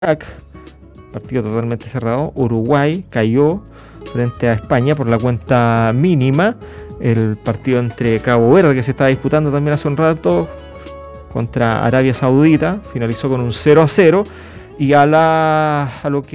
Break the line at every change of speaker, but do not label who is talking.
Irak, partido totalmente cerrado. Uruguay cayó frente a España por la cuenta mínima. El partido entre Cabo Verde, que se estaba disputando también hace un rato, contra Arabia Saudita, finalizó con un 0-0. Y a lo que